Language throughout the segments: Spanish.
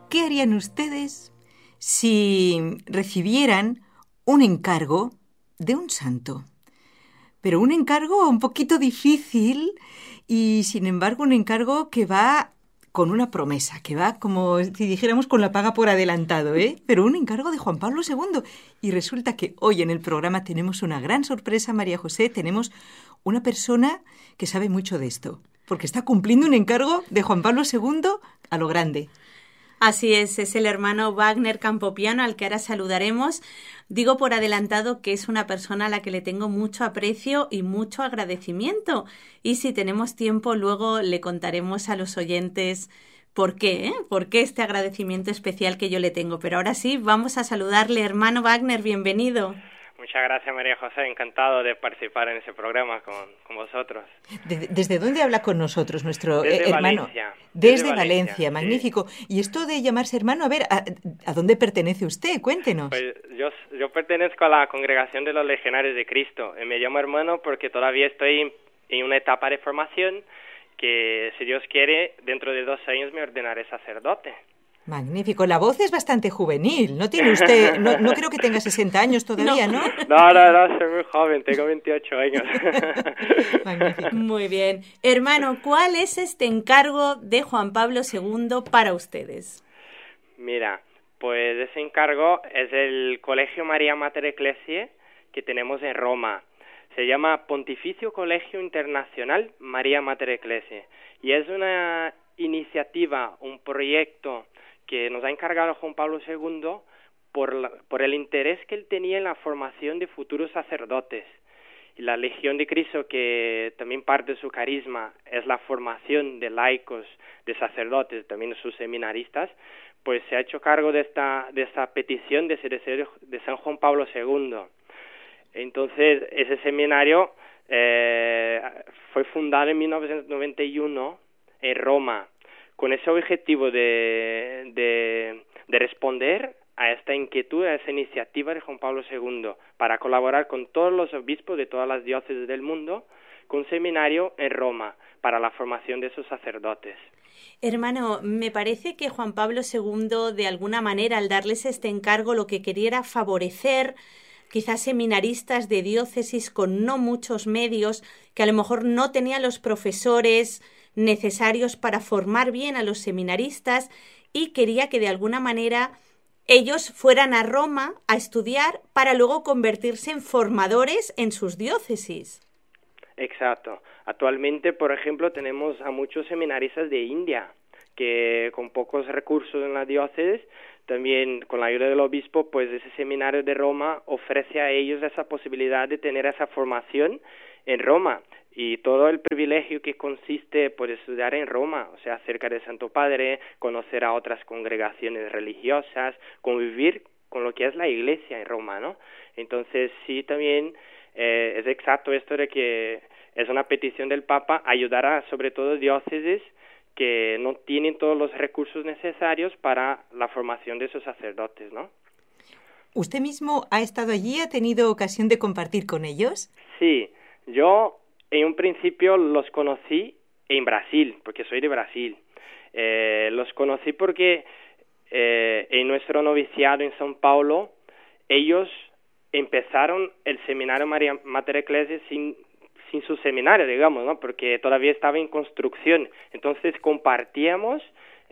¿qué harían ustedes si recibieran un encargo de un santo? Pero un encargo un poquito difícil y, sin embargo, un encargo que va con una promesa, que va como si dijéramos con la paga por adelantado, ¿eh? Pero un encargo de Juan Pablo II. Y resulta que hoy en el programa tenemos una gran sorpresa, María José. Tenemos una persona que sabe mucho de esto, porque está cumpliendo un encargo de Juan Pablo II a lo grande. Así es el hermano Wagner Campopiano, al que ahora saludaremos. Digo por adelantado que es una persona a la que le tengo mucho aprecio y mucho agradecimiento. Y si tenemos tiempo, luego le contaremos a los oyentes por qué, por qué este agradecimiento especial que yo le tengo. Pero ahora sí, vamos a saludarle. Hermano Wagner, bienvenido. Muchas gracias, María José. Encantado de participar en ese programa con vosotros. ¿Desde dónde habla con nosotros nuestro Desde hermano? Valencia. Desde Valencia, magnífico. Sí. Y esto de llamarse hermano, a ver, ¿a dónde pertenece usted? Cuéntenos. Pues yo pertenezco a la Congregación de los Legionarios de Cristo. Y me llamo hermano porque todavía estoy en una etapa de formación que, si Dios quiere, dentro de 2 años me ordenaré sacerdote. Magnífico. La voz es bastante juvenil. No tiene usted, no creo que tenga 60 años todavía, ¿no? No, soy muy joven, tengo 28 años. Magnífico. Muy bien. Hermano, ¿cuál es este encargo de Juan Pablo II para ustedes? Mira, pues ese encargo es el Colegio María Mater Ecclesiae que tenemos en Roma. Se llama Pontificio Colegio Internacional María Mater Ecclesiae y es una iniciativa, un proyecto que nos ha encargado Juan Pablo II por el interés que él tenía en la formación de futuros sacerdotes. Y la Legión de Cristo, que también parte de su carisma es la formación de laicos, de sacerdotes, también de sus seminaristas, pues se ha hecho cargo de esta petición de ese deseo de San Juan Pablo II. Entonces, ese seminario fue fundado en 1991 en Roma, con ese objetivo de responder a esta inquietud, a esa iniciativa de Juan Pablo II, para colaborar con todos los obispos de todas las diócesis del mundo, con un seminario en Roma, para la formación de esos sacerdotes. Hermano, me parece que Juan Pablo II, de alguna manera, al darles este encargo, lo que quería era favorecer quizás seminaristas de diócesis con no muchos medios, que a lo mejor no tenían los profesores necesarios para formar bien a los seminaristas, y quería que de alguna manera ellos fueran a Roma a estudiar para luego convertirse en formadores en sus diócesis. Exacto. Actualmente, por ejemplo, tenemos a muchos seminaristas de India que con pocos recursos en la diócesis, también con la ayuda del obispo, pues ese seminario de Roma ofrece a ellos esa posibilidad de tener esa formación en Roma y todo el privilegio que consiste por estudiar en Roma, o sea, cerca del Santo Padre, conocer a otras congregaciones religiosas, convivir con lo que es la Iglesia en Roma, ¿no? Entonces, sí, también es exacto esto de que es una petición del Papa ayudar a, sobre todo, diócesis que no tienen todos los recursos necesarios para la formación de esos sacerdotes, ¿no? ¿Usted mismo ha estado allí, ha tenido ocasión de compartir con ellos? Sí, yo en un principio los conocí en Brasil, porque soy de Brasil. Los conocí porque en nuestro noviciado en São Paulo, ellos empezaron el seminario María Mater Ecclesiae sin su seminario, digamos, ¿no? Porque todavía estaba en construcción. Entonces compartíamos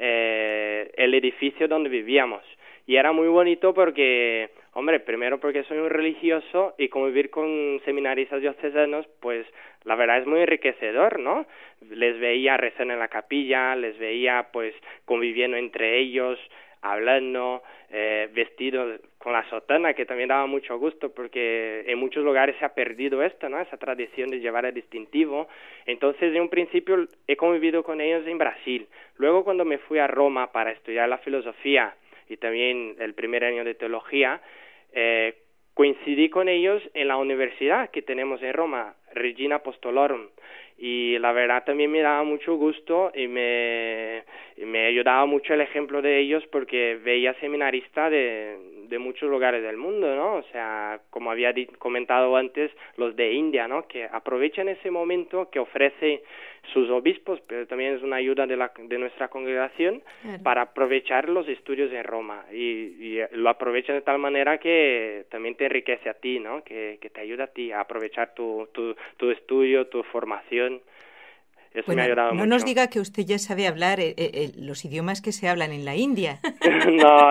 el edificio donde vivíamos. Y era muy bonito porque, hombre, primero porque soy un religioso y convivir con seminaristas diocesanos, pues la verdad es muy enriquecedor, ¿no? Les veía rezar en la capilla, les veía pues conviviendo entre ellos, hablando, vestidos con la sotana, que también daba mucho gusto porque en muchos lugares se ha perdido esto, ¿no? Esa tradición de llevar el distintivo. Entonces, en un principio he convivido con ellos en Brasil. Luego, cuando me fui a Roma para estudiar la filosofía y también el primer año de teología, coincidí con ellos en la universidad que tenemos en Roma, Regina Apostolorum, y la verdad también me daba mucho gusto y me ayudaba mucho el ejemplo de ellos porque veía seminaristas de de muchos lugares del mundo, ¿no? O sea, como había comentado antes, los de India, ¿no? Que aprovechan ese momento que ofrece sus obispos, pero también es una ayuda de nuestra congregación, claro, para aprovechar los estudios en Roma y lo aprovechan de tal manera que también te enriquece a ti, ¿no? Que te ayuda a ti a aprovechar tu estudio, tu formación. Eso bueno, me ha ayudado no mucho. nos diga que usted ya sabe hablar los idiomas que se hablan en la India. No,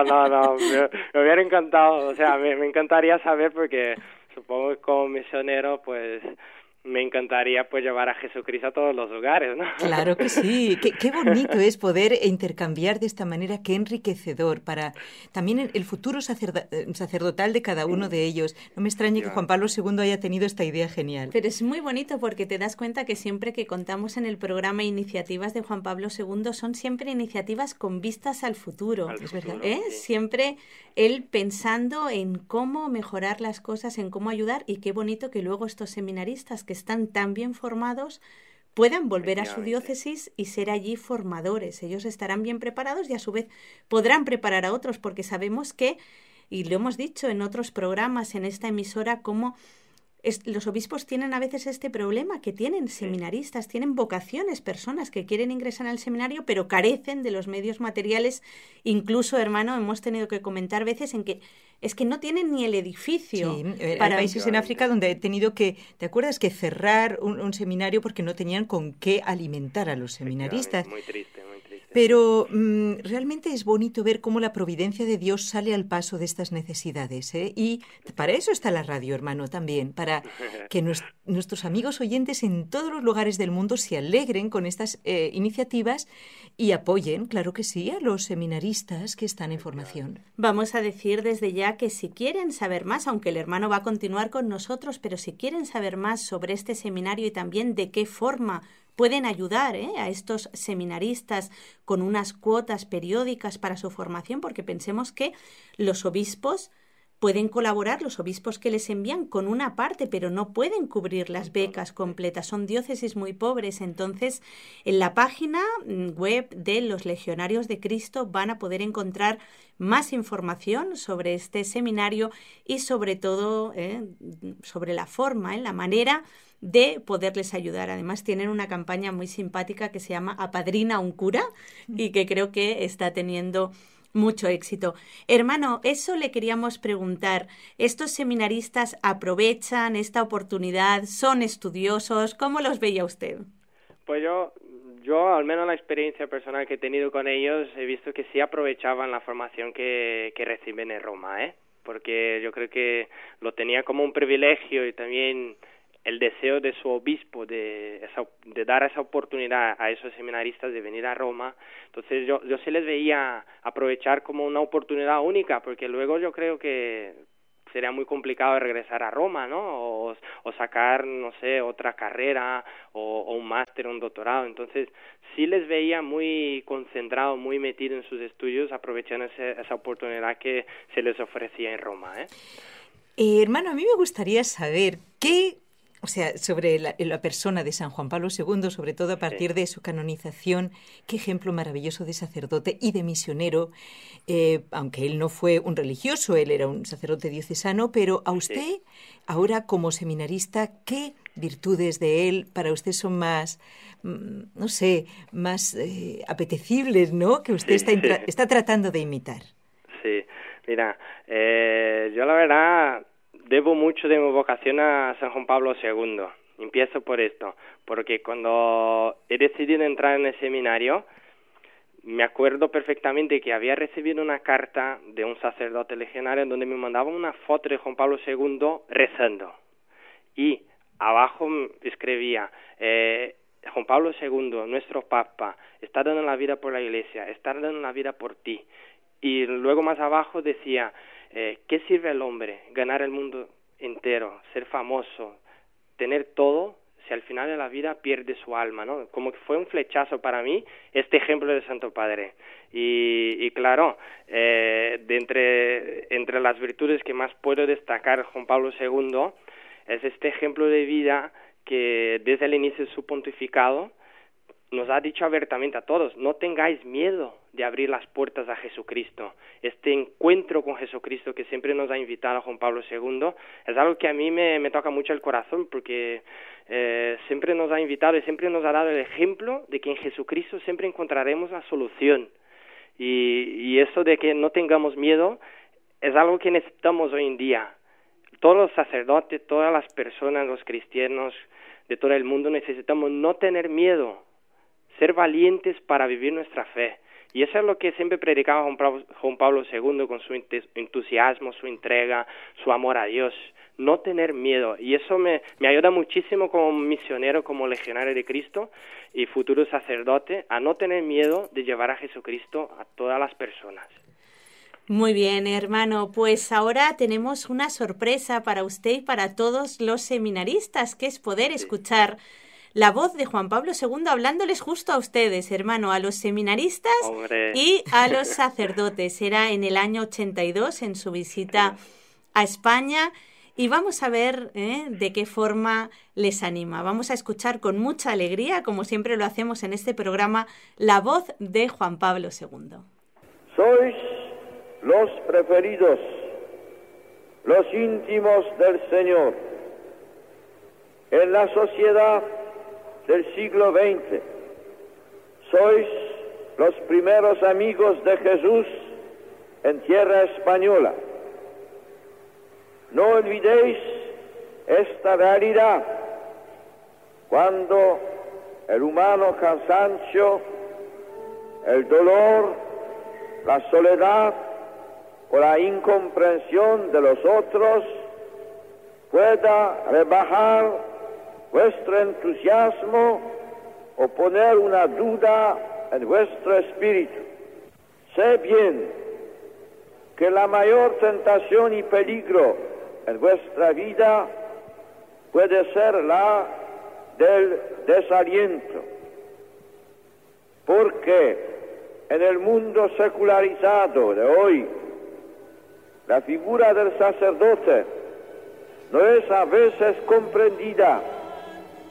me hubiera encantado, o sea, me encantaría saber porque supongo que como misionero, pues me encantaría pues llevar a Jesucristo a todos los lugares, ¿no? Claro que sí, qué bonito es poder intercambiar de esta manera, qué enriquecedor para también el futuro sacerdotal de cada uno de ellos. No me extrañe que Juan Pablo II haya tenido esta idea genial. Pero es muy bonito porque te das cuenta que siempre que contamos en el programa iniciativas de Juan Pablo II son siempre iniciativas con vistas al futuro. Es verdad. Sí. Siempre él pensando en cómo mejorar las cosas, en cómo ayudar, y qué bonito que luego estos seminaristas que están tan bien formados puedan volver a su diócesis y ser allí formadores. Ellos estarán bien preparados y a su vez podrán preparar a otros, porque sabemos que, y lo hemos dicho en otros programas en esta emisora, cómo los obispos tienen a veces este problema, que tienen seminaristas, tienen vocaciones, personas que quieren ingresar al seminario, pero carecen de los medios materiales. Incluso, hermano, hemos tenido que comentar veces en que es que no tienen ni el edificio. Sí, hay países en África donde he tenido que, ¿te acuerdas? Que cerrar un seminario porque no tenían con qué alimentar a los seminaristas. Muy triste, muy triste. Pero realmente es bonito ver cómo la providencia de Dios sale al paso de estas necesidades, ¿eh? Y para eso está la radio, hermano, también, para que nuestros amigos oyentes en todos los lugares del mundo se alegren con estas iniciativas y apoyen, claro que sí, a los seminaristas que están en formación. Vamos a decir desde ya que si quieren saber más, aunque el hermano va a continuar con nosotros, pero si quieren saber más sobre este seminario y también de qué forma pueden ayudar a estos seminaristas con unas cuotas periódicas para su formación, porque pensemos que los obispos pueden colaborar, los obispos que les envían, con una parte, pero no pueden cubrir las becas completas. Son diócesis muy pobres. Entonces, en la página web de los Legionarios de Cristo van a poder encontrar más información sobre este seminario y sobre todo sobre la forma, la manera de poderles ayudar. Además, tienen una campaña muy simpática que se llama Apadrina un cura y que creo que está teniendo mucho éxito. Hermano, eso le queríamos preguntar. ¿Estos seminaristas aprovechan esta oportunidad? ¿Son estudiosos? ¿Cómo los veía usted? Pues yo, al menos la experiencia personal que he tenido con ellos, he visto que sí aprovechaban la formación que reciben en Roma, porque yo creo que lo tenía como un privilegio y también el deseo de su obispo de dar esa oportunidad a esos seminaristas de venir a Roma. Entonces yo sí les veía aprovechar como una oportunidad única, porque luego yo creo que sería muy complicado regresar a Roma, ¿no? O sacar, no sé, otra carrera o un máster, un doctorado. Entonces sí les veía muy concentrados, muy metidos en sus estudios, aprovechando esa oportunidad que se les ofrecía en Roma, hermano, a mí me gustaría saber sobre la persona de San Juan Pablo II, sobre todo a partir de su canonización, qué ejemplo maravilloso de sacerdote y de misionero, aunque él no fue un religioso, él era un sacerdote diocesano, pero a usted, ahora como seminarista, ¿qué virtudes de él para usted son más, no sé, más apetecibles, ¿no?, que usted está tratando de imitar? Sí, mira, yo la verdad debo mucho de mi vocación a San Juan Pablo II. Empiezo por esto, porque cuando he decidido entrar en el seminario, me acuerdo perfectamente que había recibido una carta de un sacerdote legionario donde me mandaba una foto de Juan Pablo II rezando. Y abajo escribía, Juan Pablo II, nuestro Papa, está dando la vida por la Iglesia, está dando la vida por ti. Y luego más abajo decía, ¿qué sirve al hombre? Ganar el mundo entero, ser famoso, tener todo, si al final de la vida pierde su alma, ¿no? Como que fue un flechazo para mí este ejemplo del Santo Padre. Y claro, entre las virtudes que más puedo destacar Juan Pablo II es este ejemplo de vida que desde el inicio de su pontificado nos ha dicho abiertamente a todos, no tengáis miedo de abrir las puertas a Jesucristo. Este encuentro con Jesucristo que siempre nos ha invitado Juan Pablo II es algo que a mí me toca mucho el corazón, porque siempre nos ha invitado y siempre nos ha dado el ejemplo de que en Jesucristo siempre encontraremos la solución. Y eso de que no tengamos miedo es algo que necesitamos hoy en día. Todos los sacerdotes, todas las personas, los cristianos de todo el mundo necesitamos no tener miedo, ser valientes para vivir nuestra fe. Y eso es lo que siempre predicaba Juan Pablo II con su entusiasmo, su entrega, su amor a Dios. No tener miedo. Y eso me ayuda muchísimo como misionero, como legionario de Cristo y futuro sacerdote, a no tener miedo de llevar a Jesucristo a todas las personas. Muy bien, hermano. Pues ahora tenemos una sorpresa para usted y para todos los seminaristas, que es poder escuchar la voz de Juan Pablo II hablándoles justo a ustedes, hermano, a los seminaristas y a los sacerdotes. Era en el año 82, en su visita a España, y vamos a ver de qué forma les anima. Vamos a escuchar con mucha alegría, como siempre lo hacemos en este programa, la voz de Juan Pablo II. Sois los preferidos, los íntimos del Señor. En la sociedad del siglo XX, sois los primeros amigos de Jesús en tierra española. No olvidéis esta realidad cuando el humano cansancio, el dolor, la soledad o la incomprensión de los otros pueda rebajar vuestro entusiasmo o poner una duda en vuestro espíritu. Sé bien que la mayor tentación y peligro en vuestra vida puede ser la del desaliento, porque en el mundo secularizado de hoy, la figura del sacerdote no es a veces comprendida